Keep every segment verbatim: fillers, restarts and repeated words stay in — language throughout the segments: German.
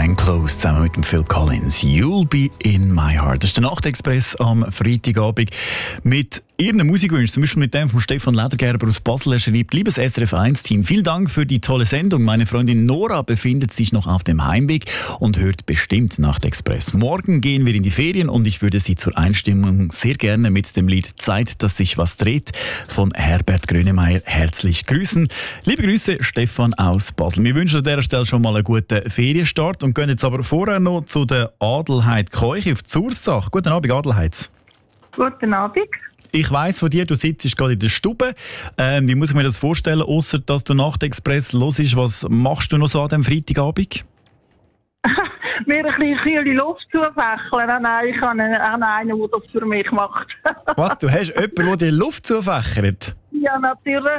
Glenn Close zusammen mit dem Phil Collins. You'll be in my heart. Das ist der Nachtexpress am Freitagabend mit Ihren Musikwünschen, zum Beispiel mit dem von Stefan Ledergerber aus Basel. Er schreibt: Liebes S R F eins Team, vielen Dank für die tolle Sendung. Meine Freundin Nora befindet sich noch auf dem Heimweg und hört bestimmt Nachtexpress. Morgen gehen wir in die Ferien und ich würde sie zur Einstimmung sehr gerne mit dem Lied Zeit, dass sich was dreht von Herbert Grönemeyer herzlich grüßen. Liebe Grüße, Stefan aus Basel. Wir wünschen an dieser Stelle schon mal einen guten Ferienstart und gehen jetzt aber vorher noch zu der Adelheid Keuch auf die Sursach. Guten Abend, Adelheid. Guten Abend. Ich weiss von dir, du sitzt gerade in der Stube. Ähm, wie muss ich mir das vorstellen, ausser dass du Nachtexpress hörst? Was machst du noch so an diesem Freitagabend? Mir ein bisschen kühle Luft zufächeln. Nein, ich habe einen, einen, der das für mich macht. Was? Du hast jemanden, der dir Luft zufächert? Ja, natürlich.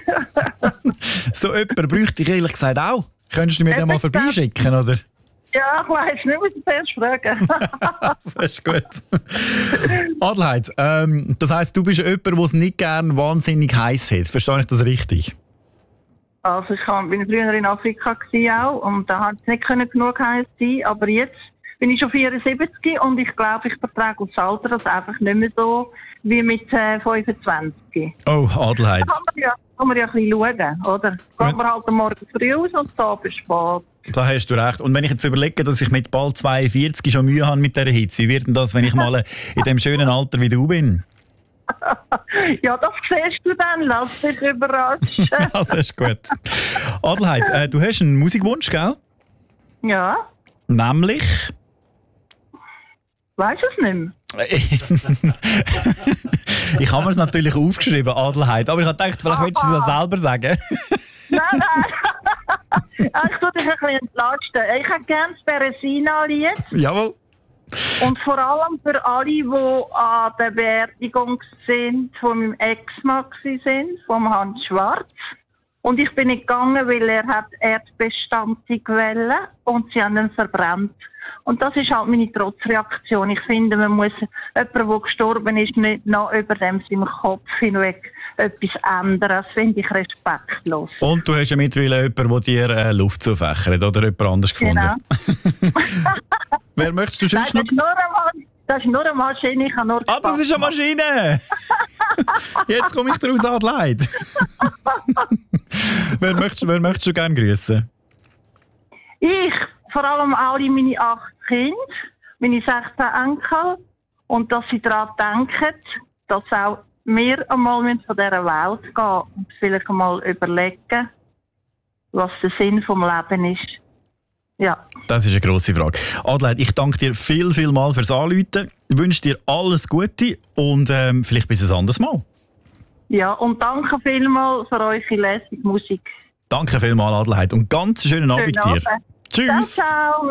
So jemanden bräuchte ich ehrlich gesagt auch. Könntest du mir den mal vorbeischicken, oder? Ja, ich weiss nicht, muss ich zuerst fragen. Das ist gut. Adelheid, ähm, das heisst, du bist jemand, der es nicht gerne wahnsinnig heiß hat. Verstehe ich das richtig? Also ich war früher in Afrika auch und da hat es nicht genug heiß sein, aber jetzt bin ich schon vierundsiebzig und ich glaube, ich vertrage aufs Alter das einfach nicht mehr so wie mit äh, fünfundzwanzig. Oh, Adelheid. Da kann man ja, kann man ja ein bisschen schauen, oder? Geht man halt am Morgen früh aus und da bis spät. Da hast du recht. Und wenn ich jetzt überlege, dass ich mit bald zweiundvierzig schon Mühe habe mit dieser Hitze, wie wird denn das, wenn ich mal in dem schönen Alter wie du bin? Ja, das siehst du dann. Lass dich überraschen. Das ist gut. Adelheid, äh, du hast einen Musikwunsch, gell? Ja. Nämlich? Weißt du es nicht mehr? Ich habe mir es natürlich aufgeschrieben, Adelheid, aber ich habe gedacht, vielleicht willst du es ja selber sagen. Nein, nein. Ich tue dich ein bisschen entlasten. Ich hätte gerne das Beresina-Lied. Jawohl. Und vor allem für alle, die an der Beerdigung sind, von meinem Ex-Mann sind, vom Hans Schwarz. Und ich bin nicht gegangen, weil er hat Erdbestandig wollte und sie haben ihn verbrannt. Und das ist halt meine Trotzreaktion. Ich finde, man muss jemanden, der gestorben ist, nicht noch über dem seinem Kopf hinweg etwas ändern. Das finde ich respektlos. Und du hast ja mittlerweile jemanden, der dir äh, Luft zufächert oder jemand anders gefunden. Genau. Wer möchtest du sonst Nein, noch? Das ist nur eine Maschine. Ich habe nur Ah, das ist eine Maschine! Jetzt komme ich daraus, Adelheid. wer, möchtest, wer möchtest du gerne grüßen? Ich, vor allem alle meine acht Kinder, meine sechzehn Enkel. Und dass sie daran denken, dass auch wir einmal von dieser Welt gehen und vielleicht einmal überlegen, was der Sinn vom Leben ist. Ja. Das ist eine grosse Frage. Adelheid, ich danke dir viel, viel mal fürs Anrufen. Ich wünsche dir alles Gute und ähm, vielleicht bis ein anderes Mal. Ja, und danke vielmals für eure lässige Musik. Danke vielmals, Adelheid, und ganz schönen Abend dir. Abend. Tschüss. Ciao, ciao.